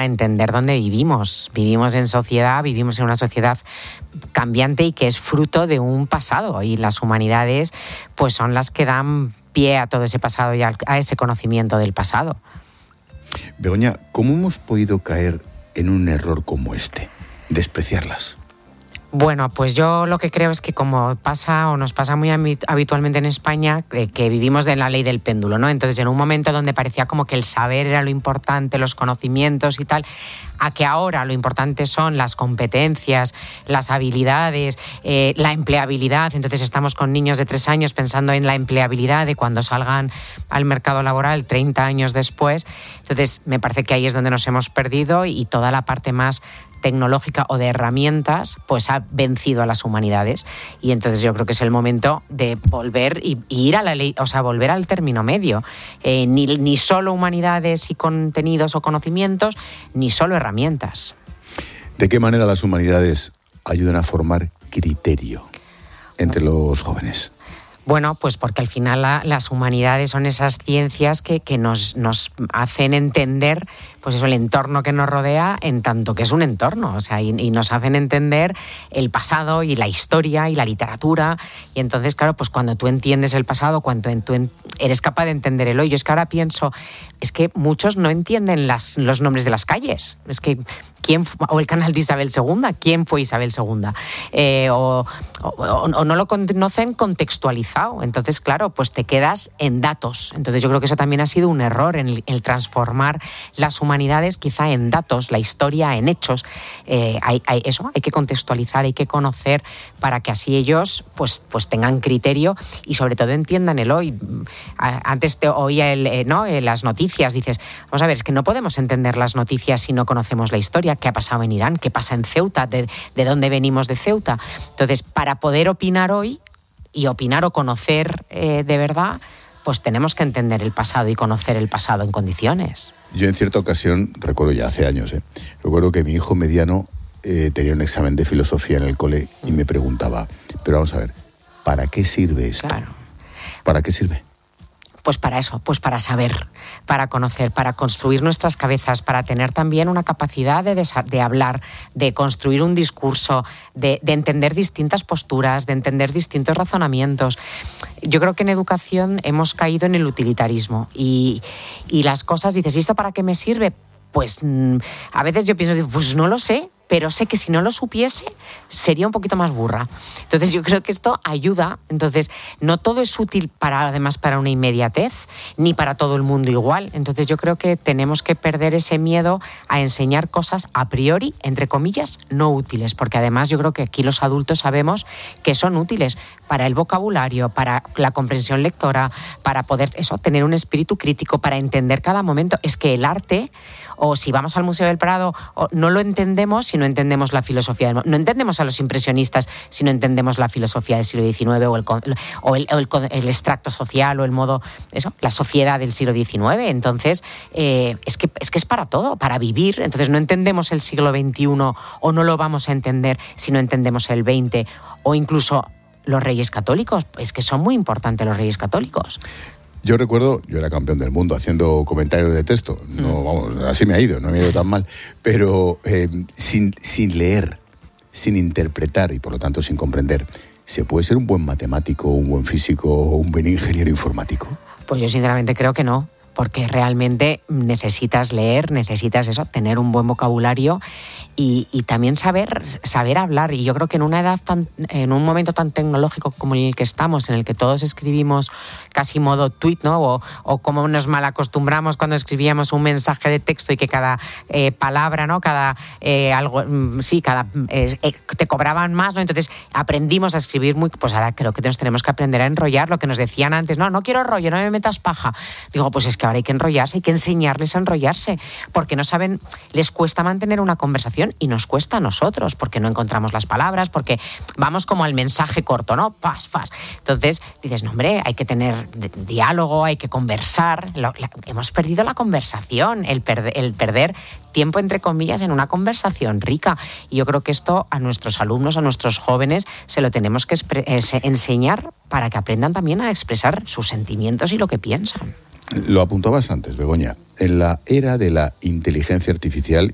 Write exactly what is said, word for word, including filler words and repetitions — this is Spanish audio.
para entender dónde vivimos. Vivimos en sociedad, vivimos en una sociedad cambiante y que es fruto de un pasado, y las humanidades pues son las que dan pie a todo ese pasado y a ese conocimiento del pasado. Begoña, ¿cómo hemos podido caer en un error como este? Despreciarlas. Bueno, pues yo lo que creo es que como pasa o nos pasa muy habitualmente en España, que, que vivimos de la ley del péndulo, ¿no? Entonces, en un momento donde parecía como que el saber era lo importante, los conocimientos y tal, a que ahora lo importante son las competencias, las habilidades, eh, la empleabilidad. Entonces estamos con niños de tres años pensando en la empleabilidad de cuando salgan al mercado laboral treinta años después. Entonces me parece que ahí es donde nos hemos perdido, y toda la parte más tecnológica o de herramientas pues ha vencido a las humanidades, y entonces yo creo que es el momento de volver y, y ir a la ley, o sea, volver al término medio, eh, ni, ni solo humanidades y contenidos o conocimientos, ni solo herramientas. ¿De qué manera las humanidades ayudan a formar criterio entre los jóvenes? Bueno, pues porque al final la, las humanidades son esas ciencias que, que nos, nos hacen entender pues eso, el entorno que nos rodea, en tanto que es un entorno, o sea, y, y nos hacen entender el pasado y la historia y la literatura. Y entonces, claro, pues cuando tú entiendes el pasado, cuando tú eres capaz de entender el hoy. Yo es que ahora pienso, es que muchos no entienden las, los nombres de las calles. Es que ¿quién, o el canal de Isabel segunda, ¿quién fue Isabel segunda? Eh, o, o, o no lo conocen contextualizado. Entonces, claro, pues te quedas en datos. Entonces yo creo que eso también ha sido un error, en el, el transformar las humanidades quizá en datos, la historia en hechos. Eh, hay, hay eso, hay que contextualizar, hay que conocer para que así ellos pues, pues tengan criterio y sobre todo entiendan el hoy. Antes te oía el, eh, ¿no? eh, las noticias, dices, vamos a ver, es que no podemos entender las noticias si no conocemos la historia, qué ha pasado en Irán, qué pasa en Ceuta, de, de dónde venimos de Ceuta. Entonces, para poder opinar hoy y opinar o conocer eh, de verdad, pues tenemos que entender el pasado y conocer el pasado en condiciones. Yo en cierta ocasión, recuerdo ya hace años, ¿eh? recuerdo que mi hijo mediano eh, tenía un examen de filosofía en el cole y me preguntaba, pero vamos a ver, ¿para qué sirve esto? Claro. ¿Para qué sirve? Pues para eso, pues para saber, para conocer, para construir nuestras cabezas, para tener también una capacidad de, desa- de hablar, de construir un discurso, de, de entender distintas posturas, de entender distintos razonamientos. Yo creo que en educación hemos caído en el utilitarismo y, y las cosas, dices, ¿y esto para qué me sirve? Pues mmm, a veces yo pienso, pues no lo sé, pero sé que si no lo supiese sería un poquito más burra. Entonces yo creo que esto ayuda. Entonces no todo es útil para, además, para una inmediatez, ni para todo el mundo igual. Entonces yo creo que tenemos que perder ese miedo a enseñar cosas a priori, entre comillas, no útiles, porque además yo creo que aquí los adultos sabemos que son útiles para el vocabulario, para la comprensión lectora, para poder eso, tener un espíritu crítico, para entender cada momento. Es que el arte, o si vamos al Museo del Prado, no lo entendemos si no entendemos la filosofía del... No entendemos a los impresionistas si no entendemos la filosofía del siglo diecinueve o el, o el, o el, el extracto social o el modo... eso, la sociedad del siglo diecinueve. Entonces, eh, es, que, es que es para todo, para vivir. Entonces no entendemos el siglo veintiuno o no lo vamos a entender si no entendemos el veinte o incluso los Reyes Católicos. Es que son muy importantes los Reyes Católicos. Yo recuerdo, yo era campeón del mundo haciendo comentarios de texto, no, vamos, así me ha ido, no me ha ido tan mal, pero eh, sin, sin leer, sin interpretar y por lo tanto sin comprender, ¿se puede ser un buen matemático, un buen físico o un buen ingeniero informático? Pues yo sinceramente creo que no, porque realmente necesitas leer, necesitas eso, tener un buen vocabulario y, y también saber, saber hablar. Y yo creo que en una edad tan, en un momento tan tecnológico como en el que estamos, en el que todos escribimos casi modo tweet, ¿no? O, o como nos malacostumbramos cuando escribíamos un mensaje de texto y que cada eh, palabra, ¿no? Cada eh, algo, sí, cada eh, te cobraban más, ¿no? Entonces aprendimos a escribir muy, pues ahora creo que nos tenemos que aprender a enrollar. Lo que nos decían antes, no, no quiero rollo, no me metas paja. Digo, pues es que ahora hay que enrollarse, hay que enseñarles a enrollarse, porque no saben, les cuesta mantener una conversación y nos cuesta a nosotros, porque no encontramos las palabras, porque vamos como al mensaje corto, ¿no? Pas, pas. Entonces dices, no, hombre, hay que tener diálogo, hay que conversar. Lo, la, hemos perdido la conversación, el, perde, el perder tiempo, entre comillas, en una conversación rica. Y yo creo que esto a nuestros alumnos, a nuestros jóvenes, se lo tenemos que expre- eh, enseñar para que aprendan también a expresar sus sentimientos y lo que piensan. Lo apuntabas antes, Begoña. En la era de la inteligencia artificial